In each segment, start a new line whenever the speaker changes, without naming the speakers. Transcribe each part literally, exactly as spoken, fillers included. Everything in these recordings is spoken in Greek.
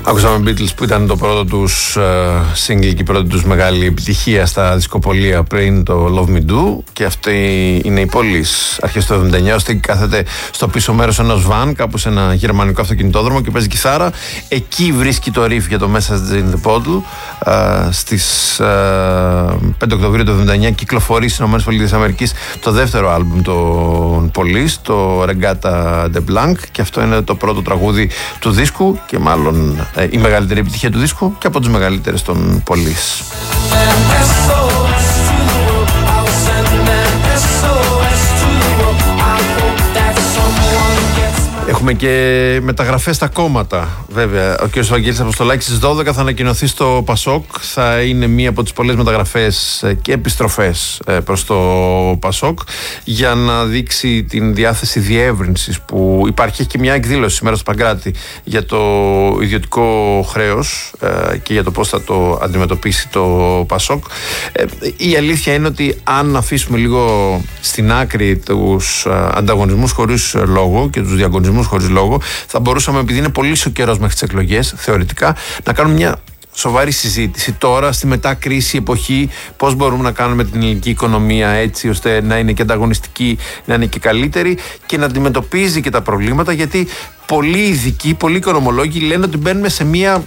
Ακούσαμε Beatles που ήταν το πρώτο τους single και η πρώτη τους μεγάλη επιτυχία στα δισκοπολία πριν το Love Me Do, και αυτή είναι η Police αρχές του εβδομήντα εννιά. Ο Sting κάθεται στο πίσω μέρος ενός van κάπου σε ένα γερμανικό αυτοκινητόδρομο και παίζει κιθάρα. Εκεί βρίσκει το riff για το Message in the Bottle. Στις πέντε Οκτωβρίου του εβδομήντα εννιά κυκλοφορεί στις ΗΠΑ το δεύτερο άλμπουμ των Police, το Regatta de Blanc, και αυτό είναι το πρώτο τραγούδι του δίσκου και μάλλον η μεγαλύτερη επιτυχία του δίσκου και από τις μεγαλύτερες των Police. Έχουμε και μεταγραφές στα κόμματα. Βέβαια, ο κ. Βαγγέλης Αποστολάκης στις δώδεκα θα ανακοινωθεί στο Πασόκ. Θα είναι μία από τις πολλές μεταγραφές και επιστροφές προς το Πασόκ για να δείξει την διάθεση διεύρυνσης που υπάρχει. Έχει και μια εκδήλωση σήμερα στο Παγκράτη για το ιδιωτικό χρέος και για το πώς θα το αντιμετωπίσει το Πασόκ. Η αλήθεια είναι ότι αν αφήσουμε λίγο στην άκρη τους ανταγωνισμούς χωρίς λόγο και τους διαγωνισμούς χωρίς λόγο, θα μπορούσαμε, επειδή είναι πολύ ο καιρός μέχρι τις εκλογές, θεωρητικά, να κάνουμε μια σοβαρή συζήτηση τώρα, στη μετά-κρίση εποχή, πώς μπορούμε να κάνουμε την ελληνική οικονομία έτσι ώστε να είναι και ανταγωνιστική, να είναι και καλύτερη και να αντιμετωπίζει και τα προβλήματα, γιατί πολλοί ειδικοί, πολλοί οικονομολόγοι λένε ότι μπαίνουμε σε μια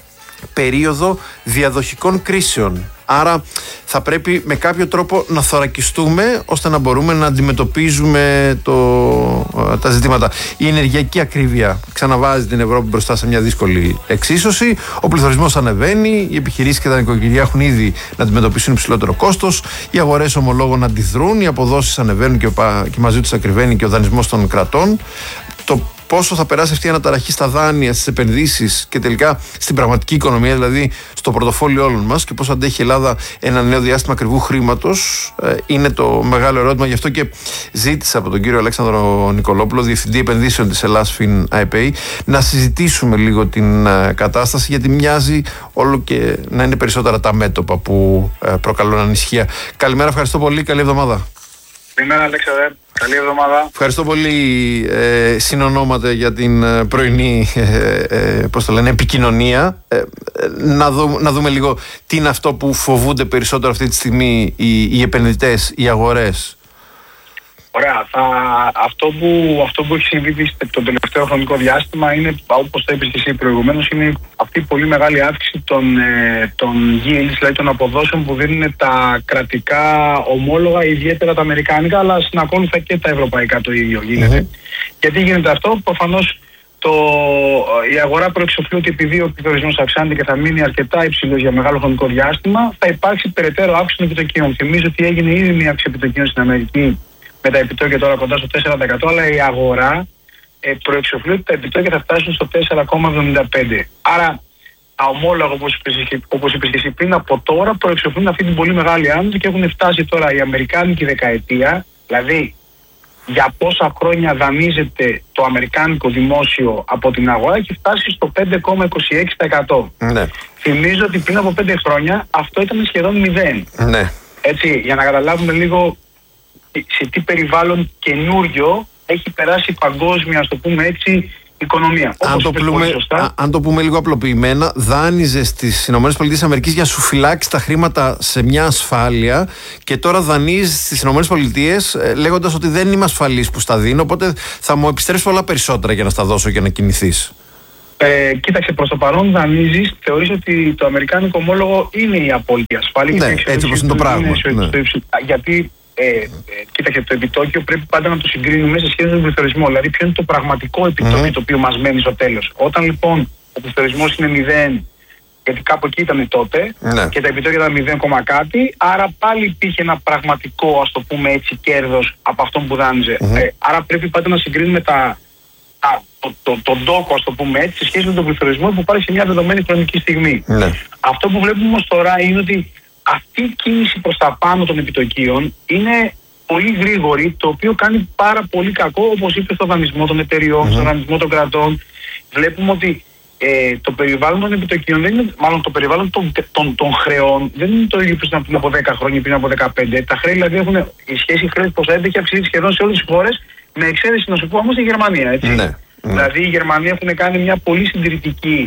περίοδο διαδοχικών κρίσεων. Άρα θα πρέπει με κάποιο τρόπο να θωρακιστούμε ώστε να μπορούμε να αντιμετωπίζουμε το, τα ζητήματα. Η ενεργειακή ακρίβεια ξαναβάζει την Ευρώπη μπροστά σε μια δύσκολη εξίσωση. Ο πληθωρισμός ανεβαίνει, οι επιχειρήσεις και τα νοικοκυριά έχουν ήδη να αντιμετωπίσουν υψηλότερο κόστος, οι αγορές ομολόγων αντιδρούν, οι αποδόσεις ανεβαίνουν και, και μαζί τους ακριβένει και ο δανεισμός των κρατών. Το πόσο θα περάσει αυτή η αναταραχή στα δάνεια, στις επενδύσεις και τελικά στην πραγματική οικονομία, δηλαδή στο πορτοφόλι όλων μας, και πώς αντέχει η Ελλάδα ένα νέο διάστημα ακριβού χρήματος, είναι το μεγάλο ερώτημα. Γι' αυτό και ζήτησα από τον κύριο Αλέξανδρο Νικολόπουλο, Διευθυντή Επενδύσεων της Ελλάσφιν ΑΕΠΕΗ, να συζητήσουμε λίγο την κατάσταση, γιατί μοιάζει όλο και να είναι περισσότερα τα μέτωπα που προκαλούν ανησυχία. Καλημέρα, ευχαριστώ πολύ, καλή εβδομάδα.
Καλημέρα, Αλέξανδρε. Καλή εβδομάδα.
Ευχαριστώ πολύ, ε, συνονόματα, για την ε, πρωινή ε, ε, πώς το λένε, επικοινωνία. Ε, ε, να, δω, να δούμε λίγο τι είναι αυτό που φοβούνται περισσότερο αυτή τη στιγμή οι, οι επενδυτές, οι αγορές.
Ωραία. Θα, αυτό, που, αυτό που έχει συμβεί το τελευταίο χρονικό διάστημα είναι, όπως το είπες και εσύ προηγουμένως, είναι αυτή η πολύ μεγάλη αύξηση των, ε, των yields, δηλαδή των αποδόσεων που δίνουν τα κρατικά ομόλογα, ιδιαίτερα τα αμερικάνικα, αλλά συνακόλουθα και τα ευρωπαϊκά το ίδιο γίνεται. Mm-hmm. Γιατί γίνεται αυτό? Προφανώς το, η αγορά προεξοφλεί ότι επειδή ο πληθωρισμός αυξάνεται και θα μείνει αρκετά υψηλός για μεγάλο χρονικό διάστημα, θα υπάρξει περαιτέρω αύξηση των επιτοκίων. Θυμίζω ότι έγινε ήδη μια αύξηση επιτοκίων στην Αμερική με τα επιτόκια τώρα κοντά στο τέσσερα τοις εκατό, αλλά η αγορά ε, προεξοφλεί ότι τα επιτόκια θα φτάσουν στο τέσσερα κόμμα εβδομήντα πέντε. Άρα τα ομόλογα, όπως είπες και εσύ πριν, από τώρα προεξοφλούν αυτή την πολύ μεγάλη άνοδο και έχουν φτάσει τώρα η αμερικάνικη δεκαετία, δηλαδή για πόσα χρόνια δανείζεται το αμερικάνικο δημόσιο από την αγορά, έχει φτάσει στο πέντε κόμμα είκοσι έξι τοις εκατό. Ναι. Θυμίζω ότι πριν από πέντε χρόνια αυτό ήταν σχεδόν μηδέν. Ναι. Έτσι, για να καταλάβουμε λίγο σε τι περιβάλλον καινούριο έχει περάσει παγκόσμια, ας το πούμε έτσι, οικονομία.
Αν το, πλούμε, α, αν το πούμε λίγο απλοποιημένα, δάνειζε στις ΗΠΑ για σου φυλάξει τα χρήματα σε μια ασφάλεια και τώρα δανείζει στις ΗΠΑ ε, λέγοντας ότι δεν είμαι ασφαλής που στα δίνω, οπότε θα μου επιστρέψει πολλά περισσότερα για να στα δώσω και να κινηθείς.
Ε, κοίταξε, προς το παρόν δανείζεις, θεωρείς ότι το αμερικάνικο ομόλογο είναι η απόλυτη ασφάλεια.
Ναι, έτσι όπως είναι το πράγμα.
Ναι. Γιατί Ε, ε, κοίταξε, το επιτόκιο πρέπει πάντα να το συγκρίνουμε σε σχέση με τον πληθωρισμό. Δηλαδή, ποιο είναι το πραγματικό επιτόκιο mm. το οποίο μας μένει στο τέλος. Όταν λοιπόν ο πληθωρισμός είναι μηδέν, γιατί κάπου εκεί ήταν τότε, mm. και τα επιτόκια ήταν μηδέν, κάτι, άρα πάλι υπήρχε ένα πραγματικό, ας το πούμε έτσι, κέρδος από αυτόν που δάνειζε. Mm. Ε, άρα πρέπει πάντα να συγκρίνουμε τα, τα, το, το, το ντόκο, ας το πούμε έτσι, σε σχέση με τον πληθωρισμό που υπάρχει σε μια δεδομένη χρονική στιγμή. Mm. Αυτό που βλέπουμε όμως τώρα είναι ότι αυτή η κίνηση προς τα πάνω των επιτοκίων είναι πολύ γρήγορη, το οποίο κάνει πάρα πολύ κακό, όπως είπε, στο δανεισμό των εταιριών, mm-hmm. στο δανεισμό των κρατών. Βλέπουμε ότι ε, το περιβάλλον των επιτοκίων, δεν είναι, μάλλον το περιβάλλον των, των, των χρεών, δεν είναι το ίδιο πριν από δέκα χρόνια, πριν από δεκαπέντε. Τα χρέη δηλαδή έχουν, η σχέση χρέους προς ένταση έχει αυξηθεί σχεδόν σε όλες τις χώρες, με εξαίρεση να σου πω όμως τη Γερμανία. Έτσι. Mm-hmm. Δηλαδή οι Γερμανοί έχουν κάνει μια πολύ συντηρητική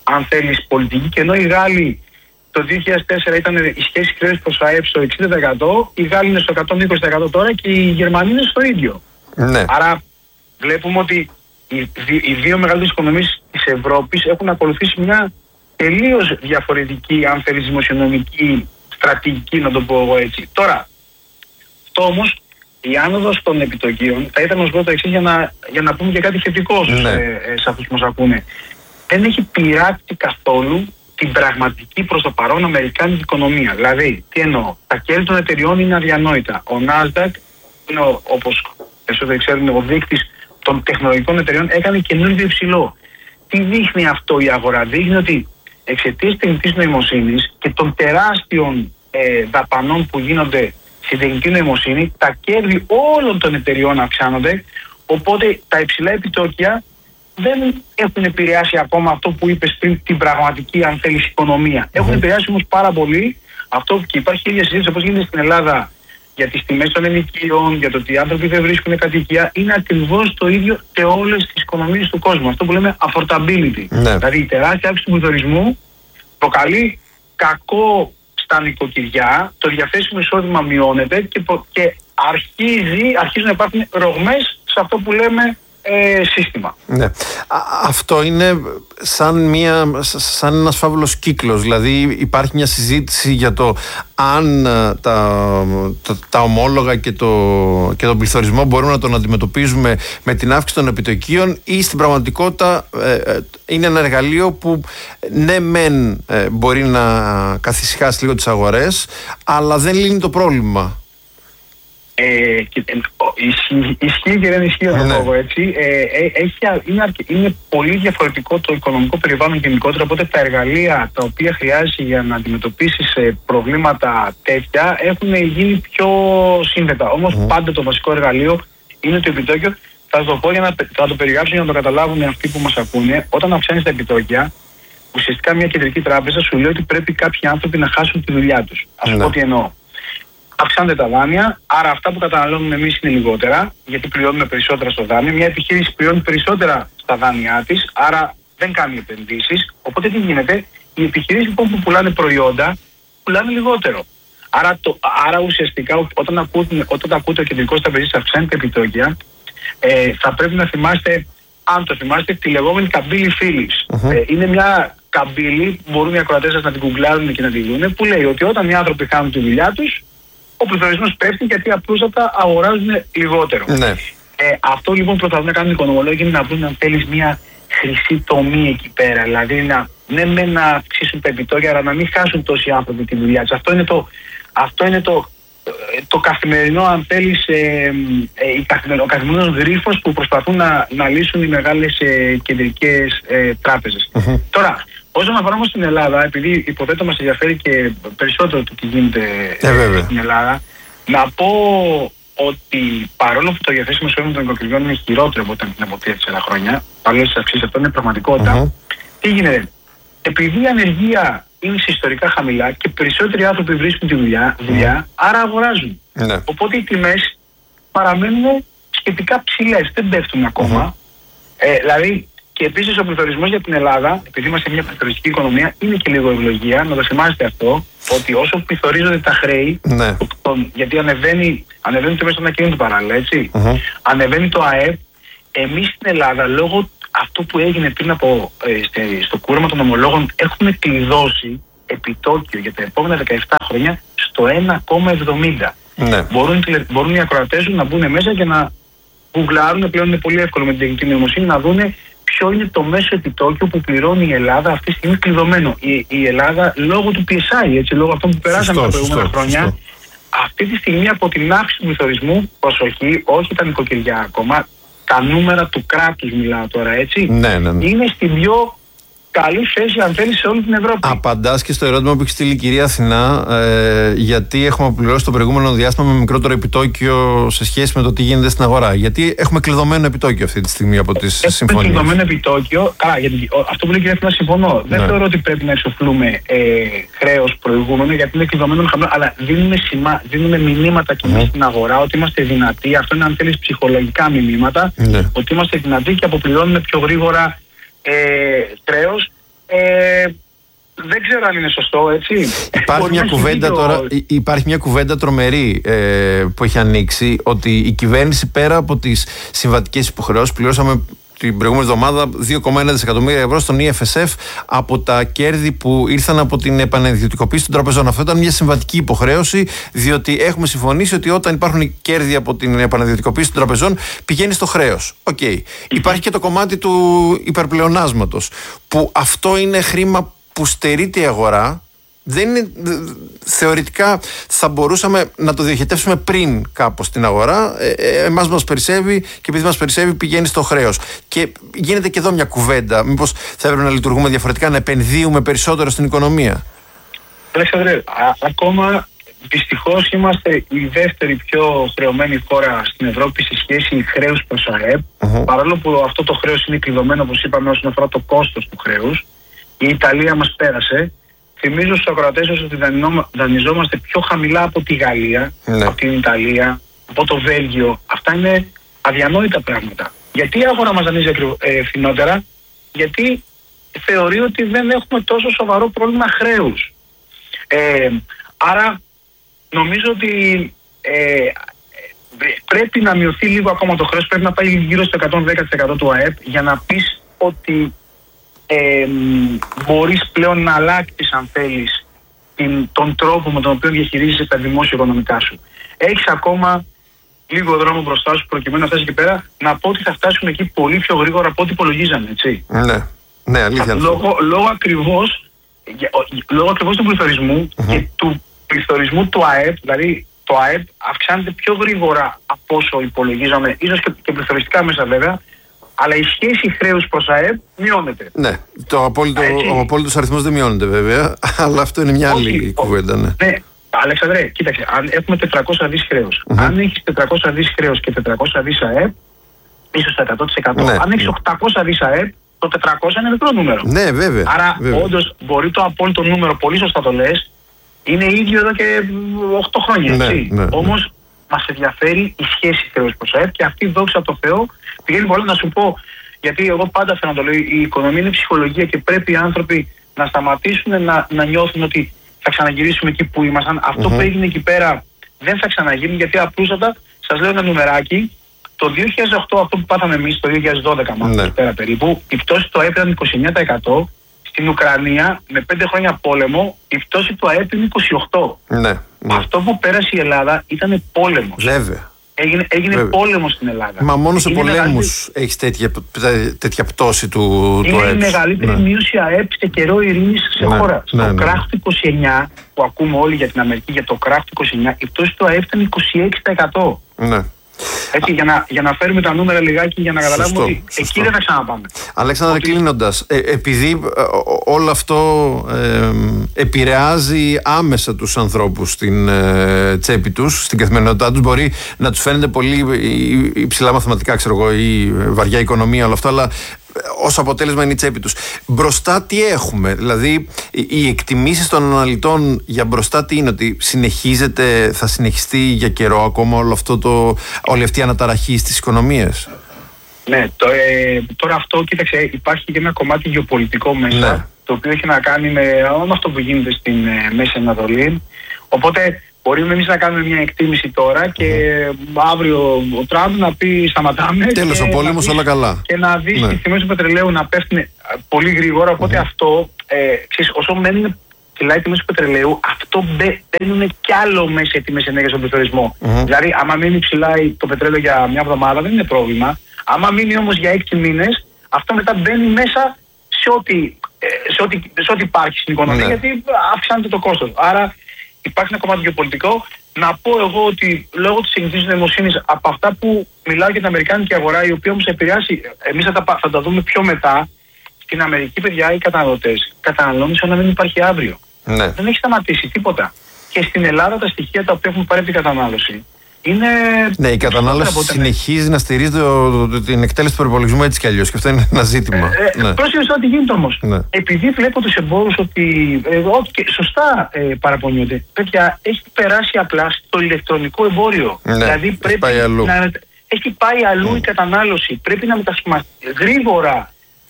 αν θέλεις, πολιτική. Και ενώ οι Γάλλοι το δύο χιλιάδες τέσσερα ήταν η σχέση χρέους προς ΑΕΠ στο εξήντα τοις εκατό, οι Γάλλοι είναι στο εκατόν είκοσι τοις εκατό τώρα και οι Γερμανοί είναι στο ίδιο.
Ναι.
Άρα βλέπουμε ότι οι, οι δύο μεγαλύτερες οικονομίες της Ευρώπης έχουν ακολουθήσει μια τελείως διαφορετική, αν θέλεις, δημοσιονομική στρατηγική, να το πω εγώ έτσι. Τώρα, αυτό όμως, η άνοδος των επιτοκίων, θα ήταν να σου πω το εξής για να, για να πούμε και κάτι θετικό στους,
ναι.
ε, ε, σε αυτούς που μας ακούνε. Δεν έχει πειράξει καθόλου την πραγματική προς το παρόν αμερικάνικη οικονομία. Δηλαδή, τι εννοώ, τα κέρδη των εταιριών είναι αδιανόητα. Ο Nasdaq, είναι ο, όπως περισσότεροι ξέρουν, ο δείκτης των τεχνολογικών εταιριών, έκανε καινούργιο υψηλό. Τι δείχνει αυτό η αγορά? Δείχνει ότι εξαιτίας της τεχνητής νοημοσύνης και των τεράστιων ε, δαπανών που γίνονται στην τεχνητή νοημοσύνη, τα κέρδη όλων των εταιριών αυξάνονται, οπότε τα υψηλά επιτόκια δεν έχουν επηρεάσει ακόμα αυτό που είπες πριν, την πραγματική, αν θέλεις, οικονομία. Mm-hmm. Έχουν επηρεάσει όμως πάρα πολύ αυτό, και υπάρχει η ίδια συζήτηση όπως γίνεται στην Ελλάδα για τις τιμές των ενοικίων, για το ότι οι άνθρωποι δεν βρίσκουν κατοικία. Είναι ακριβώς το ίδιο σε όλες τις οικονομίες του κόσμου. Αυτό που λέμε affordability. Ναι. Δηλαδή η τεράστια αύξηση του πληθωρισμού προκαλεί κακό στα νοικοκυριά, το διαθέσιμο εισόδημα μειώνεται και, και αρχίζει, αρχίζουν να υπάρχουν ρογμές σε αυτό που λέμε ε, σύστημα. Ναι.
Α, αυτό είναι σαν, μια, σαν ένας φαύλος κύκλος. Δηλαδή υπάρχει μια συζήτηση για το αν τα, τα, τα ομόλογα και, το, και τον πληθωρισμό μπορούμε να τον αντιμετωπίζουμε με την αύξηση των επιτοκίων, ή στην πραγματικότητα ε, είναι ένα εργαλείο που ναι μεν ε, μπορεί να καθησυχάσει λίγο τις αγορές, αλλά δεν λύνει το πρόβλημα.
Ε, και, ε, ισχύει, ισχύει και δεν ισχύει, να το πω έτσι. Ε, ε, έχει, είναι, αρκε, είναι πολύ διαφορετικό το οικονομικό περιβάλλον γενικότερα, οπότε τα εργαλεία τα οποία χρειάζεσαι για να αντιμετωπίσεις ε, προβλήματα τέτοια έχουν γίνει πιο σύνθετα. Όμως mm. πάντα το βασικό εργαλείο είναι το επιτόκιο. Θα το πω για να θα το περιγράψω για να το καταλάβουν αυτοί που μας ακούνε. Όταν αυξάνεις τα επιτόκια, ουσιαστικά μια κεντρική τράπεζα σου λέει ότι πρέπει κάποιοι άνθρωποι να χάσουν τη δουλειά τους. Ας πω τι εννοώ. Αυξάνονται τα δάνεια, άρα αυτά που καταναλώνουμε εμείς είναι λιγότερα, γιατί πληρώνουμε περισσότερα στο δάνειο. Μια επιχείρηση πληρώνει περισσότερα στα δάνειά της, άρα δεν κάνει επενδύσεις. Οπότε τι γίνεται? Οι επιχειρήσεις λοιπόν που πουλάνε προϊόντα πουλάνε λιγότερο. Άρα, το, άρα ουσιαστικά όταν ακούτε, όταν ακούτε ο κεντρικός τραπεζίτης αυξάνει τα επιτόκια, ε, θα πρέπει να θυμάστε, αν το θυμάστε, τη λεγόμενη καμπύλη Phillips. Uh-huh. Ε, είναι μια καμπύλη που μπορούν οι ακροατές σας να την γκουγκλάρουν και να τη δουν, που λέει ότι όταν οι άνθρωποι κάνουν τη δουλειά τους, ο πληθωρισμός πέφτει γιατί απλούστατα αγοράζουν λιγότερο. Ναι. Ε, αυτό λοιπόν προσπαθούν να κάνουν οι οικονομολόγοι, είναι να βρουν, αν θέλεις, μια χρυσή τομή εκεί πέρα. Δηλαδή να, ναι, με να αυξήσουν τα επιτόκια, αλλά να μην χάσουν τόσοι άνθρωποι τη δουλειά τους. Αυτό είναι το, αυτό είναι το, το καθημερινό, αν θέλεις, ε, ε, ο καθημερινός γρίφος που προσπαθούν να, να λύσουν οι μεγάλες ε, κεντρικές ε, τράπεζες. Mm-hmm. Τώρα, όσον αφορά όμως στην Ελλάδα, επειδή υποθέτω μας ενδιαφέρει και περισσότερο το τι γίνεται ε, στην Ελλάδα, να πω ότι παρόλο που το διαθέσιμο εισόδημα των νοικοκυριών είναι χειρότερο από όταν πριν από τρία τέσσερα χρόνια, παρόλο τις αυξήσεις, αυτό είναι πραγματικότητα. Mm-hmm. Τι γίνεται? Επειδή η ανεργία είναι σε ιστορικά χαμηλά και περισσότεροι άνθρωποι βρίσκουν τη δουλειά, δουλειά mm. άρα αγοράζουν. Mm. Οπότε οι τιμές παραμένουν σχετικά ψηλές, δεν πέφτουν ακόμα. Mm-hmm. Ε, δηλαδή, και επίσης ο πληθωρισμός για την Ελλάδα, επειδή είμαστε μια πληθωριστική οικονομία, είναι και λίγο ευλογία, να το θυμάστε αυτό, ότι όσο πληθωρίζονται τα χρέη, mm. τον, γιατί ανεβαίνει, ανεβαίνει το μέσο ανακοίνωτο παράλληλα, έτσι, mm-hmm. ανεβαίνει το ΑΕΠ, εμείς στην Ελλάδα, λόγω αυτό που έγινε πριν από, ε, στο κούρεμα των ομολόγων, έχουμε κλειδώσει επιτόκιο για τα επόμενα δεκαεπτά χρόνια στο ένα κόμμα εβδομήντα. Ναι. Μπορούν, μπορούν οι ακροατές να μπουν μέσα και να γκουγκλάρουν, πλέον είναι πολύ εύκολο με την τεχνητή νοημοσύνη, να δουν ποιο είναι το μέσο επιτόκιο που πληρώνει η Ελλάδα αυτή τη στιγμή κλειδωμένο. Η, η Ελλάδα λόγω του πι ες άι, έτσι, λόγω αυτών που περάσαμε τα προηγούμενα χρόνια, σωστό. Αυτή τη στιγμή από την αύξηση του πληθωρισμού, προσοχή, όχι τα νοικοκυριά ακόμα, τα νούμερα του κράτους μιλάω τώρα, έτσι, ναι, ναι, ναι. είναι στην πιο καλή θέση, αν θέλει, σε όλη την Ευρώπη. Απαντάς και στο ερώτημα που έχει στείλει η κυρία Αθηνά, ε, γιατί έχουμε αποπληρώσει το προηγούμενο διάστημα με μικρότερο επιτόκιο σε σχέση με το τι γίνεται στην αγορά. Γιατί έχουμε κλειδωμένο επιτόκιο αυτή τη στιγμή από τις συμφωνίες. Έχουμε κλειδωμένο επιτόκιο. Καλά, γιατί αυτό που λέει η κυρία Αθηνά συμφωνώ. Ναι. Δεν θεωρώ ότι πρέπει να εξοφλούμε ε, χρέος προηγούμενο, γιατί είναι κλειδωμένο χαμηλό, αλλά δίνουμε, σημα, δίνουμε μηνύματα και mm. στην αγορά ότι είμαστε δυνατοί. Αυτό είναι, αν θέλει, ψυχολογικά μηνύματα, ναι. ότι είμαστε δυνατοί και αποπληρώνουμε πιο γρήγορα Ε, χρέος, ε, ξέρω αν είναι σωστό, έτσι.
Υπάρχει μια κουβέντα τώρα, υπάρχει μια κουβέντα τρομερή ε, που έχει ανοίξει, ότι η κυβέρνηση πέρα από τις συμβατικές υποχρεώσεις, πληρώσαμε την προηγούμενη εβδομάδα δύο κόμμα ένα δισεκατομμύρια ευρώ στον ι εφ ες εφ από τα κέρδη που ήρθαν από την επανεδιωτικοποίηση των τραπεζών. Αυτό ήταν μια συμβατική υποχρέωση, διότι έχουμε συμφωνήσει ότι όταν υπάρχουν κέρδη από την επανεδιωτικοποίηση των τραπεζών πηγαίνει στο χρέος. Οκ. Okay. Υπάρχει και το κομμάτι του υπερπλεονάσματος, που αυτό είναι χρήμα που στερείται η αγορά. Δεν είναι, θεωρητικά θα μπορούσαμε να το διοχετεύσουμε πριν κάπως στην αγορά. Ε, ε, εμάς μας περισσεύει και επειδή μας περισσεύει πηγαίνει στο χρέος. Και γίνεται και εδώ μια κουβέντα. Μήπως θα έπρεπε να λειτουργούμε διαφορετικά, να επενδύουμε περισσότερο στην οικονομία.
Αλέξανδρε, ακόμα δυστυχώς είμαστε η δεύτερη πιο χρεωμένη χώρα στην Ευρώπη σε σχέση χρέους προς ΑΕΠ. Uh-huh. Παρόλο που αυτό το χρέος είναι κλειδωμένο, όπως είπαμε, όσον αφορά το κόστος του χρέους. Η Ιταλία μας πέρασε. Θυμίζω στους ακροατές ότι δανειζόμαστε πιο χαμηλά από τη Γαλλία, ναι. από την Ιταλία, από το Βέλγιο. Αυτά είναι αδιανόητα πράγματα. Γιατί η αγορά μας δανείζει ε, φθηνότερα? Γιατί θεωρεί ότι δεν έχουμε τόσο σοβαρό πρόβλημα χρέους. Ε, άρα νομίζω ότι ε, πρέπει να μειωθεί λίγο ακόμα το χρέος, πρέπει να πάει γύρω στο εκατόν δέκα τοις εκατό του ΑΕΠ για να πεις ότι Ε, μπορείς πλέον να αλλάξεις, αν θέλεις, την, τον τρόπο με τον οποίο διαχειρίζεσαι τα δημόσια οικονομικά σου. Έχεις ακόμα λίγο δρόμο μπροστά σου προκειμένου να φτάσεις εκεί πέρα. Να πω ότι θα φτάσουν εκεί πολύ πιο γρήγορα από ό,τι υπολογίζαμε, έτσι.
Ναι, ναι, αλήθεια.
Λόγω, λόγω ακριβώς λόγω ακριβώς του πληθωρισμού mm-hmm. και του πληθωρισμού του ΑΕΠ, δηλαδή το ΑΕΠ αυξάνεται πιο γρήγορα από όσο υπολογίζαμε, ίσως και, και πληθωριστικά μέσα βέβαια, αλλά η σχέση χρέους προς ΑΕΠ μειώνεται.
Ναι, το απόλυτο, ο απόλυτος αριθμός δεν μειώνεται βέβαια, αλλά αυτό είναι μια άλλη Όχι, κουβέντα. Ναι,
ναι. Αλέξανδρε, κοίταξε, αν έχουμε τετρακόσια δις χρέους. Mm-hmm. Αν έχεις τετρακόσια δις χρέους και τετρακόσια δις ΑΕΠ, ίσως τα εκατό τοις εκατό. Ναι, αν έχεις ναι. οκτακόσια δις ΑΕΠ, το τετρακόσια είναι μικρό νούμερο.
Ναι, βέβαια.
Άρα,
βέβαια.
όντως, μπορεί το απόλυτο νούμερο, πολύ σωστά το λες, είναι ίδιο εδώ και οκτώ χρόνια.
Ναι,
έτσι.
Ναι, ναι.
Όμως, μας ενδιαφέρει η σχέση χρέους προς ΑΕΠ και αυτή, δόξα τω Θεώ, πηγαίνει πολύ να σου πω. Γιατί εγώ πάντα θέλω να το λέω, η οικονομία είναι ψυχολογία και πρέπει οι άνθρωποι να σταματήσουν να, να νιώθουν ότι θα ξαναγυρίσουμε εκεί που ήμασταν. Mm-hmm. Αυτό που έγινε εκεί πέρα δεν θα ξαναγίνει, γιατί απλούστατα σας λέω ένα νουμεράκι. Το δύο χιλιάδες οκτώ, αυτό που πάθαμε εμείς, το δύο χιλιάδες δώδεκα μάλλον, mm-hmm. πέρα περίπου, η πτώση του ΑΕΠ ήταν είκοσι εννέα τοις εκατό. Στην Ουκρανία, με πέντε χρόνια πόλεμο, η πτώση του ΑΕΠ είναι είκοσι οκτώ τοις εκατό. Mm-hmm. Αυτό που πέρασε η Ελλάδα ήταν πόλεμος.
Βέβαια.
Έγινε, έγινε πόλεμος στην Ελλάδα.
Μα μόνο σε πολέμους έχεις τέτοια, τέτοια πτώση του, του
είναι
ΑΕΠ.
Είναι η μεγαλύτερη ναι. μείωση ΑΕΠ σε καιρό ειρήνης σε ναι, χώρα. Ναι, στο ναι, κράχ του είκοσι εννέα, που ακούμε όλοι για την Αμερική, για το κράχ του είκοσι εννέα, η πτώση του ΑΕΠ ήταν είκοσι έξι τοις εκατό. Ναι. Έτσι, για, να, για να φέρουμε τα νούμερα λιγάκι, για να καταλάβουμε σωστό, ότι σωστό. Εκεί δεν θα ξαναπάμε.
Αλέξανδρε, ότι... κλείνοντας, ε, επειδή ε, όλο αυτό ε, επηρεάζει άμεσα τους ανθρώπους στην ε, τσέπη τους, στην καθημερινότητά τους, μπορεί να τους φαίνεται πολύ υψηλά μαθηματικά, ξέρω εγώ, ή βαριά οικονομία, όλο αυτό, αλλά ως αποτέλεσμα είναι η τσέπη τους. Μπροστά τι έχουμε? Δηλαδή οι εκτιμήσεις των αναλυτών για μπροστά τι είναι? Ότι συνεχίζεται, θα συνεχιστεί για καιρό ακόμα όλο αυτό το, όλη αυτή η αναταραχή στις οικονομίες?
Ναι, το, ε, τώρα αυτό, κοίταξε, υπάρχει και ένα κομμάτι γεωπολιτικό μέσα, ναι. το οποίο έχει να κάνει με όλο αυτό που γίνεται στην ε, Μέση Ανατολή. Οπότε μπορούμε εμείς να κάνουμε μια εκτίμηση τώρα και mm. αύριο ο Τραμπ να πει σταματάμε.
Τέλος, ο πόλεμος, όλα καλά.
Και να δεις ναι. τις τιμές του πετρελαίου να πέφτουν πολύ γρήγορα. Οπότε mm. αυτό, ε, ξέρεις, όσο μένουν κυλάει τιμές του πετρελαίου, αυτό μπαίνουν κι άλλο μέσα οι τιμές ενέργειας στον πληθωρισμό. Mm. Δηλαδή, άμα μείνει ψηλά το πετρέλαιο για μια εβδομάδα, δεν είναι πρόβλημα. Άμα μείνει όμως για έξι μήνες, αυτό μετά μπαίνει μέσα σε ό,τι, σε ό,τι, σε ό,τι υπάρχει στην οικονομία, mm. γιατί αυξάνεται το κόστος. Άρα, υπάρχει ένα κομμάτι γεωπολιτικό. Να πω εγώ ότι λόγω της εγγυητικής νοημοσύνης, από αυτά που μιλάω για την αμερικάνικη αγορά, η οποία όμως επηρεάσει, εμείς θα τα, θα τα δούμε πιο μετά, στην Αμερική, παιδιά, οι καταναλωτές καταναλώνουν σαν να μην υπάρχει αύριο. Ναι. Δεν έχει σταματήσει τίποτα. Και στην Ελλάδα τα στοιχεία τα οποία έχουμε πάρει από την κατανάλωση είναι.
Ναι, η κατανάλωση συνεχίζει να στηρίζει το, το, την εκτέλεση του προϋπολογισμού έτσι κι αλλιώς. Και αυτό είναι ένα ζήτημα.
Ε, ναι. Πρόσεχε τι γίνεται όμως. Ναι. Επειδή βλέπω τους εμπόρους ότι. Ε, ότι σωστά ε, παραπονιούνται. Παιδιά, έχει περάσει απλά στο ηλεκτρονικό εμπόριο.
Ναι,
δηλαδή πρέπει
έχει πάει αλλού,
να, έχει πάει αλλού mm. η κατανάλωση. Πρέπει να μετασχηματιστεί γρήγορα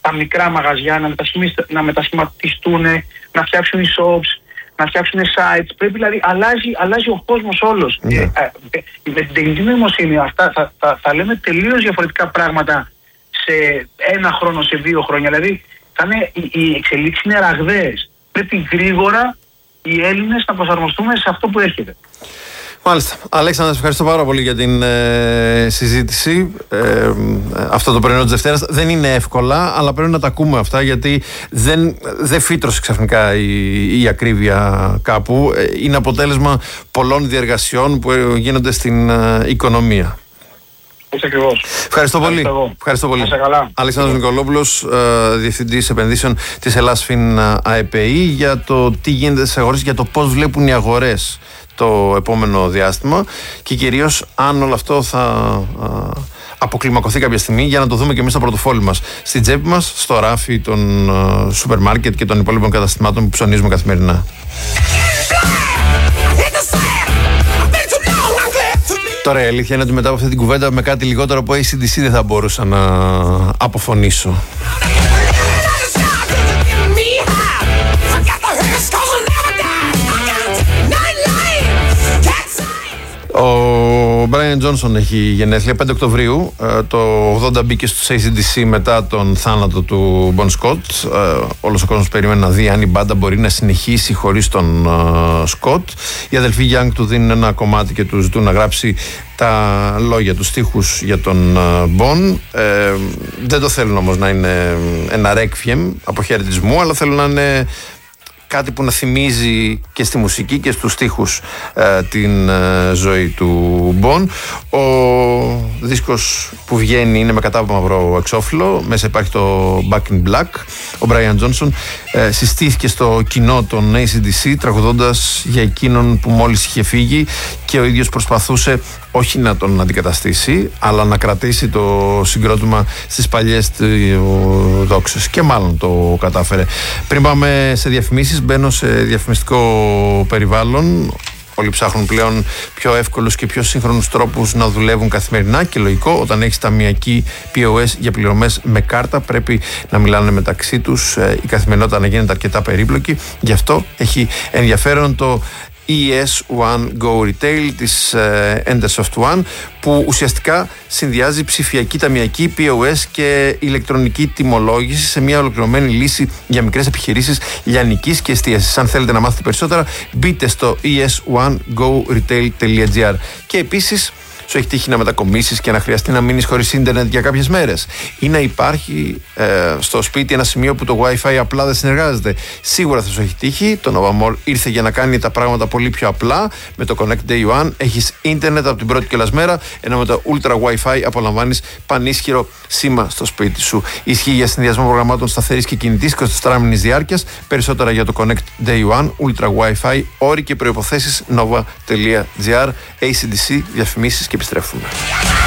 τα μικρά μαγαζιά να, να μετασχηματιστούν, να φτιάξουν e-shops, να φτιάξουν sites. Πρέπει δηλαδή, αλλάζει, αλλάζει ο κόσμος όλος.
Yeah.
Ε, ε, με την τεχνητή νοημοσύνη αυτά θα, θα, θα λέμε τελείως διαφορετικά πράγματα σε ένα χρόνο, σε δύο χρόνια. Δηλαδή θα είναι, οι, οι εξελίξεις είναι ραγδαίες. Πρέπει γρήγορα οι Έλληνες να προσαρμοστούμε σε αυτό που έρχεται.
Μάλιστα. Αλέξανδρα, σε ευχαριστώ πάρα πολύ για την ε, συζήτηση. Ε, αυτό το πρωινό της Δευτέρας δεν είναι εύκολα, αλλά πρέπει να τα ακούμε αυτά, γιατί δεν, δεν φύτρωσε ξαφνικά η, η ακρίβεια κάπου. Είναι αποτέλεσμα πολλών διεργασιών που γίνονται στην ε, οικονομία.
Ακριβώς.
Ευχαριστώ πολύ. Ευχαριστώ πολύ. Αλέξανδρος Νικολόπουλος, ε, Διευθυντής Επενδύσεων της Ελλάσφιν ΑΕΠΕΗ, για το τι γίνεται στις αγορές, για το πώς βλέπουν οι αγορές το επόμενο διάστημα και κυρίως αν όλο αυτό θα α, αποκλιμακωθεί κάποια στιγμή, για να το δούμε και εμείς στο πορτοφόλι μας, στην τσέπη μας, στο ράφι των σούπερ μάρκετ και των υπόλοιπων καταστημάτων που ψωνίζουμε καθημερινά. Τώρα η αλήθεια είναι ότι μετά από αυτή την κουβέντα με κάτι λιγότερο από έι σι ντι σι δεν θα μπορούσα να αποφωνήσω. Ο Brian Johnson έχει γενέθλια πέντε Οκτωβρίου. Το ογδόντα μπήκε στους έι σι ντι σι μετά τον θάνατο του Bon Scott. Όλος ο κόσμος περίμενε να δει αν η μπάντα μπορεί να συνεχίσει χωρίς τον Scott. Οι αδελφοί Young του δίνουν ένα κομμάτι και του ζητούν να γράψει τα λόγια, τους στίχους για τον Bon. Ε, δεν το θέλουν όμως να είναι ένα requiem αποχαιρετισμού, αλλά θέλουν να είναι κάτι που να θυμίζει και στη μουσική και στους στίχους ε, την ε, ζωή του Bon. Ο δίσκος που βγαίνει είναι με κατάβα μαύρο εξώφυλλο. Μέσα υπάρχει το Back in Black. Ο Brian Johnson ε, συστήθηκε στο κοινό των έι σι ντι σι τραγουδώντας για εκείνον που μόλις είχε φύγει, και ο ίδιος προσπαθούσε όχι να τον αντικαταστήσει, αλλά να κρατήσει το συγκρότημα στις παλιές δόξες, και μάλλον το κατάφερε. Πριν πάμε σε διαφημίσεις, μπαίνω σε διαφημιστικό περιβάλλον. Όλοι ψάχνουν πλέον πιο εύκολους και πιο σύγχρονους τρόπους να δουλεύουν καθημερινά, και λογικό, όταν έχεις ταμειακή πι ο ες για πληρωμές με κάρτα πρέπει να μιλάνε μεταξύ τους, η καθημερινότητα να γίνεται αρκετά περίπλοκη. Γι' αυτό έχει ενδιαφέρον το ι ες One Go Retail της uh, Endersoft One, που ουσιαστικά συνδυάζει ψηφιακή ταμειακή πι ο ες και ηλεκτρονική τιμολόγηση σε μια ολοκληρωμένη λύση για μικρές επιχειρήσεις λιανικής και εστίασης. Αν θέλετε να μάθετε περισσότερα, μπείτε στο ι ες one go retail τελεία τζι άρ. Και επίσης, σου έχει τύχει να μετακομίσεις και να χρειαστεί να μείνεις χωρίς ίντερνετ για κάποιες μέρες, ή να υπάρχει ε, στο σπίτι ένα σημείο που το Wi-Fi απλά δεν συνεργάζεται? Σίγουρα θα σου έχει τύχει. Το Novamol ήρθε για να κάνει τα πράγματα πολύ πιο απλά. Με το Connect Day One έχεις ίντερνετ από την πρώτη κιόλας μέρα, ενώ με το Ultra Wi-Fi απολαμβάνεις πανίσχυρο σήμα στο σπίτι σου. Ισχύει για συνδυασμό προγραμμάτων σταθερής και κινητής εικοσιτετράωρης διάρκειας. Περισσότερα για το Connect Day One, Ultra Wi-Fi, όροι και προϋποθέσεις nova τελεία τζι άρ. έι σι ντι σι, διαφημίσεις, και επιστρέφουμε.